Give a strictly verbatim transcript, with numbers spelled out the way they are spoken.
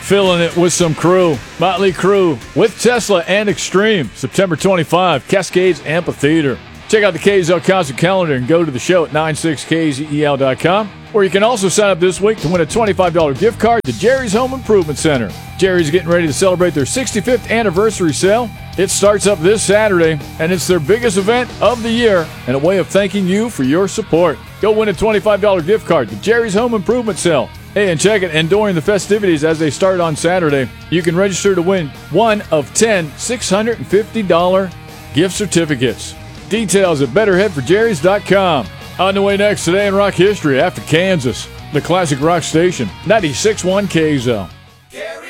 filling it with some crew. Motley Crue with Tesla and Extreme. September twenty-fifth, Cascades Amphitheater. Check out the K Z L concert calendar and go to the show at ninety-six K Z E L dot com. Or you can also sign up this week to win a twenty-five dollars gift card to Jerry's Home Improvement Center. Jerry's getting ready to celebrate their sixty-fifth anniversary sale. It starts up this Saturday, and it's their biggest event of the year and a way of thanking you for your support. Go win a twenty-five dollars gift card to Jerry's Home Improvement Cell. Hey, and check it, and during the festivities as they start on Saturday, you can register to win one of ten six hundred fifty dollars gift certificates. Details at better head for jerrys dot com. On the way next today in rock history, after Kansas, the classic rock station, ninety-six point one K Z L.